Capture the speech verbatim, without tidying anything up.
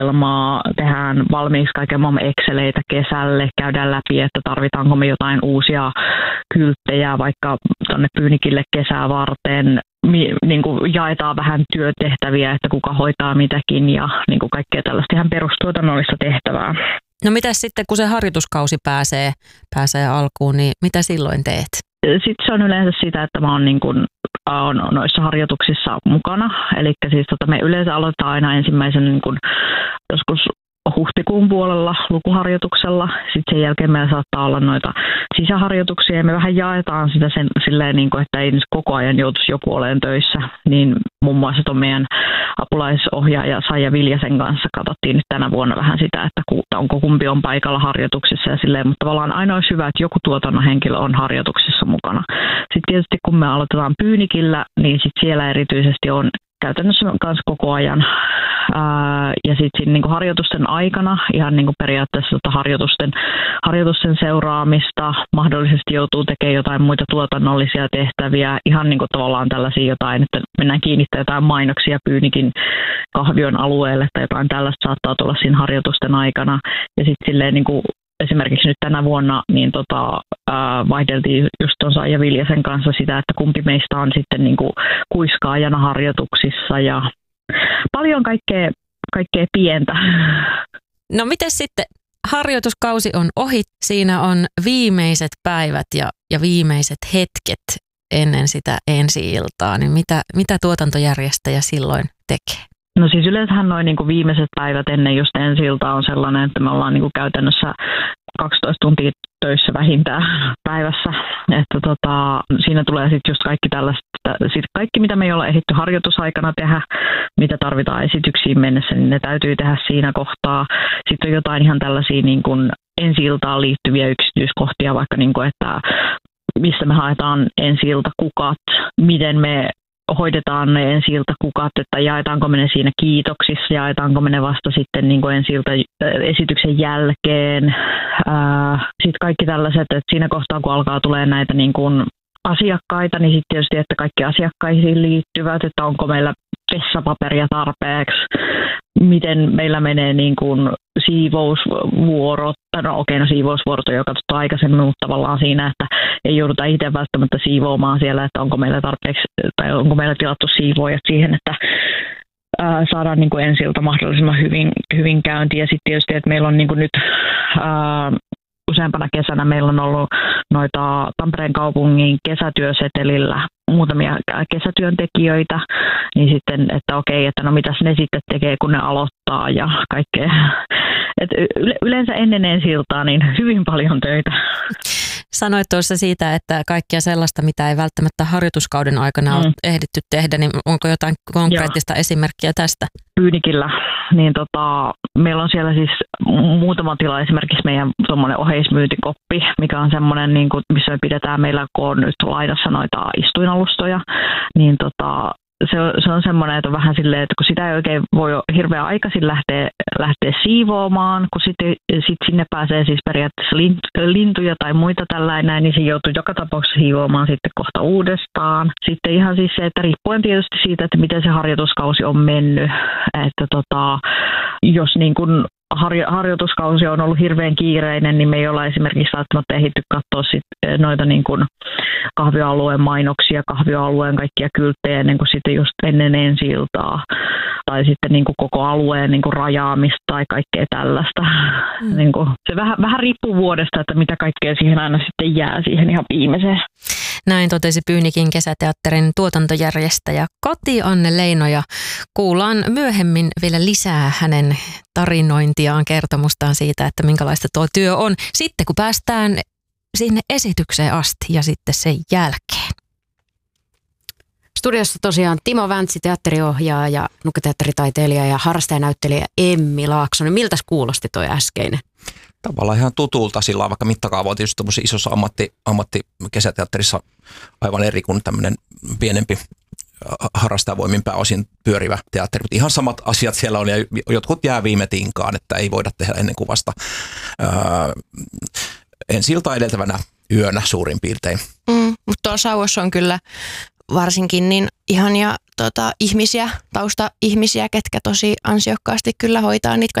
suunnitelmaa, tehdään valmiiksi kaiken maailman Exceleitä kesälle, käydään läpi, että tarvitaanko me jotain uusia kylttejä vaikka tuonne Pyynikille kesää varten. Mi, niin kuin jaetaan vähän työtehtäviä, että kuka hoitaa mitäkin ja niin kuin kaikkea tällaista ihan perustuotannollista tehtävää. No mitä sitten, kun se harjoituskausi pääsee, pääsee alkuun, niin mitä silloin teet? Sitten se on yleensä sitä, että mä oon niin kuin, on noissa harjoituksissa mukana. Eli siis tota, me yleensä aloitetaan aina ensimmäisen niin kuin, joskus huhtikuun puolella lukuharjoituksella. Sitten sen jälkeen meillä saattaa olla noita sisäharjoituksia ja me vähän jaetaan sitä sen, silleen, niin kuin, että ei koko ajan joutuisi joku olemaan töissä. Niin muun muassa tuon meidän apulaisohjaaja Saija Viljasen kanssa katsottiin nyt tänä vuonna vähän sitä, että onko kumpi on paikalla harjoituksissa ja silleen, mutta tavallaan aina olisi hyvä, että joku tuotannon henkilö on harjoituksissa mukana. Sitten tietysti kun me aloitetaan Pyynikillä, niin sitten siellä erityisesti on käytännössä kanssa koko ajan. Ää, ja sitten niin harjoitusten aikana ihan niin periaatteessa tota harjoitusten, harjoitusten seuraamista, mahdollisesti joutuu tekemään jotain muita tuotannollisia tehtäviä, ihan niin tavallaan tällaisia jotain, että mennään kiinnittää jotain mainoksia Pyynikin kahvion alueelle tai jotain tällaista saattaa tulla siinä harjoitusten aikana. Ja sitten silleen niin kuin esimerkiksi nyt tänä vuonna niin tota, ää, vaihdeltiin just tuon Saija Viljasen kanssa sitä, että kumpi meistä on sitten niin kuin kuiskaajana harjoituksissa ja paljon kaikkea, kaikkea pientä. No miten sitten harjoituskausi on ohi, siinä on viimeiset päivät ja, ja viimeiset hetket ennen sitä ensi-iltaa, niin mitä, mitä tuotantojärjestäjä silloin tekee? No siis yleensähän noin niin kuin viimeiset päivät ennen just ensi-iltaa on sellainen, että me ollaan niin kuin käytännössä kaksitoista tuntia töissä vähintään päivässä. Että tota, siinä tulee sitten just kaikki tällaista, sit kaikki mitä me ei olla ehditty harjoitusaikana tehdä, mitä tarvitaan esityksiin mennessä, niin ne täytyy tehdä siinä kohtaa. Sitten on jotain ihan tällaisia niin kuin ensi-iltaan liittyviä yksityiskohtia, vaikka niin kuin, että missä me haetaan ensi-iltakukat, miten me hoidetaan ne ensi-iltakukat, että jaetaanko me ne siinä kiitoksissa, jaetaanko me ne vasta sitten niin kuin ensi-ilta esityksen jälkeen. Sitten kaikki tällaiset, että siinä kohtaa kun alkaa tulee näitä niin kuin asiakkaita, niin sitten tietysti, että kaikki asiakkaisiin liittyvät, että onko meillä vessapaperia tarpeeksi, miten meillä menee niin kuin siivousvuorot, no okei, no siivousvuorot on jo katsottu aikaisemmin, mutta tavallaan siinä, että ei jouduta itse välttämättä siivoamaan siellä, että onko meillä tarpeeksi, tai onko meillä tilattu siivoojat siihen, että ää, saadaan niin kuin ensi-ilta mahdollisimman hyvin, hyvin käyntiin. Ja sitten tietysti, että meillä on niin kuin nyt ää, useampana kesänä meillä on ollut noita Tampereen kaupungin kesätyösetelillä muutamia kesätyöntekijöitä, niin sitten, että okei, että no mitäs ne sitten tekee, kun ne aloittaa ja kaikkea. Et yleensä ennen ensi-iltaa niin hyvin paljon töitä. Sanoit tuossa siitä, että kaikkia sellaista, mitä ei välttämättä harjoituskauden aikana mm. ole ehditty tehdä, niin onko jotain konkreettista Joo. esimerkkiä tästä? Pyynikillä, niin tota, meillä on siellä siis muutama tila, esimerkiksi meidän tuommoinen oheismyyntikoppi, mikä on semmoinen, niin kuin, missä me pidetään meillä, kun on nyt laidassa noita istuinalustoja, niin tota, Se on, se on semmoinen, että on vähän silleen, että kun sitä ei oikein voi hirveän aikaisin lähteä, lähteä siivoamaan, kun sitten sit sinne pääsee siis periaatteessa lintuja tai muita tällainen, niin se joutuu joka tapauksessa siivoamaan sitten kohta uudestaan. Sitten ihan siis se, että riippuen tietysti siitä, että miten se harjoituskausi on mennyt, että tota, jos niin kuin harjoituskausi on ollut hirveän kiireinen, niin me ei olla esimerkiksi välttämättä ehditty katsoa sit noita niin kuin kahvioalueen mainoksia, kahvioalueen kaikkia kylttejä ennen kuin sitten just ennen ensi-iltaa. Tai sitten niin kuin koko alueen niin kuin rajaamista tai kaikkea tällaista. Mm. Niin kuin, se vähän, vähän riippuu vuodesta, että mitä kaikkea siihen aina sitten jää siihen ihan viimeiseen. Näin totesi Pyynikin kesäteatterin tuotantojärjestäjä Kati Anne Leino ja kuullaan myöhemmin vielä lisää hänen tarinointiaan, kertomustaan siitä, että minkälaista tuo työ on. Sitten kun päästään sinne esitykseen asti ja sitten sen jälkeen. Studiossa tosiaan Timo Väntsi, teatteriohjaaja ja nukketeatteritaiteilija ja harrastajanäyttelijä Emmi Laaksonen. Miltäs kuulosti toi äskeinen? Tavallaan ihan tutulta sillä vaikka mittakaava on tietysti tämmöisessä isossa ammatti, ammattikesäteatterissa aivan eri kuin tämmöinen pienempi harrastajavoimin pääosin pyörivä teatteri. Mutta ihan samat asiat siellä on ja jotkut jää viime tinkaan, että ei voida tehdä ennen kuin vasta ää, ensi-iltaa edeltävänä yönä suurin piirtein. Mm, mutta tuolla sauvossa on kyllä varsinkin niin ihania tota, ihmisiä, tausta-ihmisiä, ketkä tosi ansiokkaasti kyllä hoitaa niitä